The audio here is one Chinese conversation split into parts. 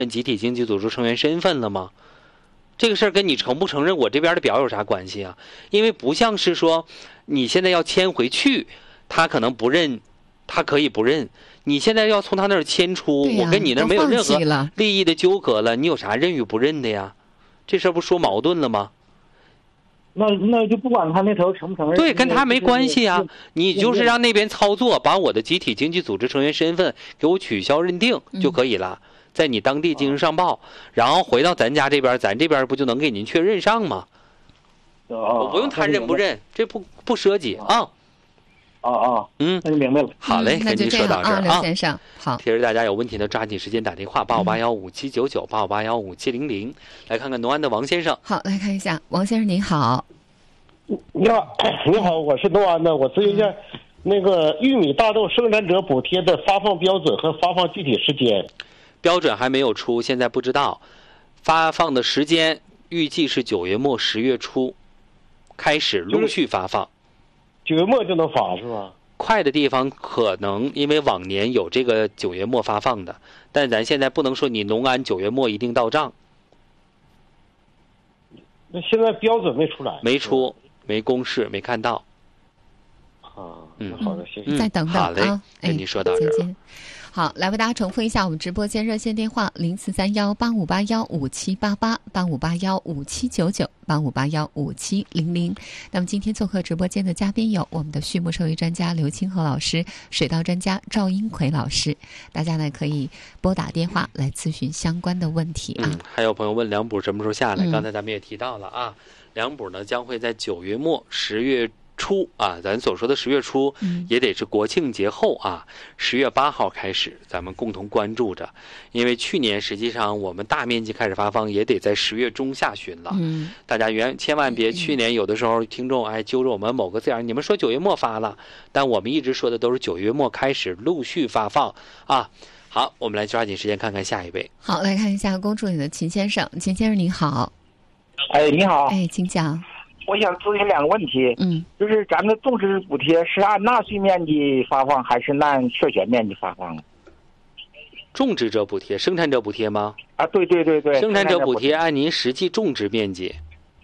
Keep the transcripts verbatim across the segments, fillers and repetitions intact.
集体经济组织成员身份了吗？这个事儿跟你承不承认我这边的表有啥关系啊？因为不像是说你现在要迁回去，他可能不认，他可以不认。你现在要从他那儿迁出， 啊、 我跟你那儿没有任何利益的纠葛了，你有啥认与不认的呀？这事儿不说矛盾了吗？ 那那就不管他那头承不承认， 对，跟他没关系啊。你就是让那边操作，把我的集体经济组织成员身份给我取消认定就可以了。嗯，在你当地进行上报，然后回到咱家这边，咱这边不就能给您确认上吗？我不用他认不认，这不不涉及啊。 啊啊， 嗯， 那就明白了。 好嘞，跟您说到这儿啊， 刘先生，好。 其实大家有问题呢，抓紧时间打电话，八五八幺五七九九，八五八幺五七零零，来看看农安的王先生。 好，来看一下，王先生您好。 你好，你好，我是农安的，我咨询一下。嗯，那个玉米、大豆生产者补贴的发放标准和发放具体时间。 标准还没有出，现在不知道。发放的时间预计是九月末十月初开始陆续发放。 九月末就能发是吧？ 快的地方可能因为往年有这个九月末发放的，但咱现在不能说你农安九月末一定到账。 那现在标准没出来？ 没出，没公示，没看到。 啊， 嗯， 好的，谢谢。 再等等啊， 好嘞，跟您说到这儿。 好，来为大家重复一下我们直播间热线电话：零四三幺八五八幺五七八八、八五八幺五七九九、八五八幺五七零零。那么今天做客直播间的嘉宾有我们的畜牧兽医专家刘清和老师、水稻专家赵英奎老师。大家呢可以拨打电话来咨询相关的问题啊。 嗯，还有朋友问粮补什么时候下来？ 嗯、 刚才咱们也提到了啊，粮补呢将会在九月末、十月初啊，咱所说的十月初，也得是国庆节后啊，十月八号开始，咱们共同关注着。因为去年实际上我们大面积开始发放，也得在十月中下旬了。 嗯， 大家原千万别去年有的时候听众哎揪着我们某个字眼，你们说九月末发了，但我们一直说的都是九月末开始陆续发放啊。好，我们来抓紧时间看看下一位。 好，来看一下公主里的秦先生，秦先生您好。 哎，你好。 哎，请讲。 我想咨询两个问题， 嗯， 就是咱们的种植补贴是按纳税面积发放，还是按确权面积发放？ 种植者补贴、生产者补贴吗？ 啊，对对对对， 生产者补贴按您实际种植面积。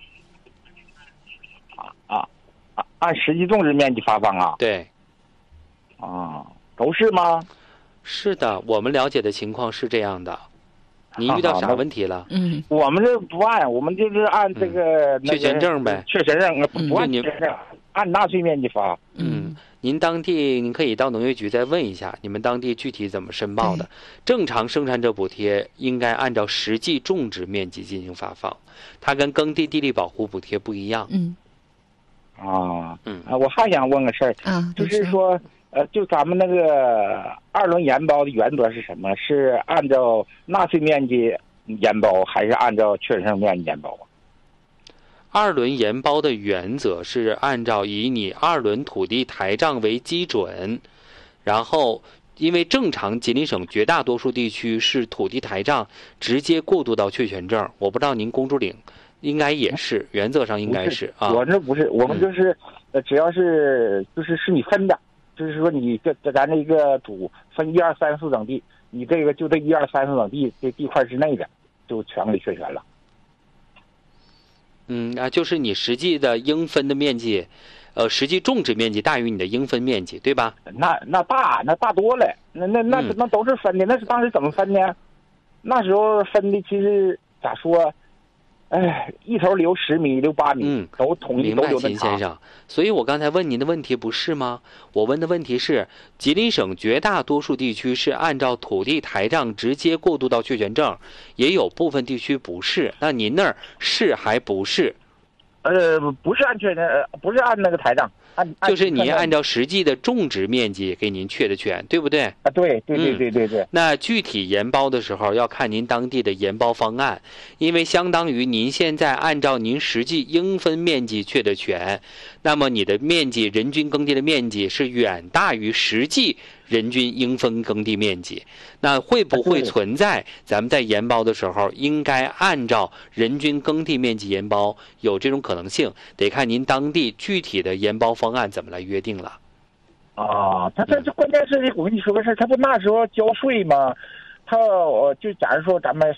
啊啊啊！按实际种植面积发放啊？ 对。 啊，都是吗？ 是的，我们了解的情况是这样的。您遇到啥问题了？ 嗯， 我们这不按，我们就是按这个、 嗯、确权证呗， 确权证不按确权证，按纳税面积发。 嗯，您当地您可以到农业局再问一下，你们当地具体怎么申报的？正常生产者补贴应该按照实际种植面积进行发放，它跟耕地地力保护补贴不一样。 嗯， 啊， 嗯啊，我还想问个事儿啊， 就是说。呃，就咱们那个二轮研包的原则是什么？是按照纳税面积研包，还是按照确认面积研包啊？ 二轮研包的原则是按照以你二轮土地台账为基准，然后因为正常吉林省绝大多数地区是土地台账直接过渡到确权证，我不知道您公主岭应该也是，原则上应该是啊。 我这不是，我们就是、嗯、呃，只要是就是是你分的。就是说，你这这咱这个土分一二三四等地，你这个就这一二三四等地这地块之内的，就全给确权了。 嗯啊，就是你实际的应分的面积，呃，实际种植面积大于你的应分面积，对吧？ 那那大那大多了，那那那、嗯、那都是分的，那是当时怎么分呢？那时候分的其实咋说？哎，一头留十米，留八米， 嗯， 都统一都有秦先生，所以我刚才问您的问题不是吗？我问的问题是，吉林省绝大多数地区是按照土地台账直接过渡到确权证，也有部分地区不是。那您那儿是还不是？ 呃，不是按确权，不是按那个台账，按就是你按照实际的种植面积给您确的权，对不对？ 啊，对对对对对对、嗯。 那具体研包的时候要看您当地的研包方案，因为相当于您现在按照您实际应分面积确的权，那么你的面积人均耕地的面积是远大于实际人均应分耕地面积。那会不会存在咱们在研包的时候应该按照人均耕地面积研包？有这种可能性，得看您当地具体的研包方案怎么来约定了。 啊，他这这关键是我跟你说个事儿，他不那时候交税吗？ 他我就假如说咱们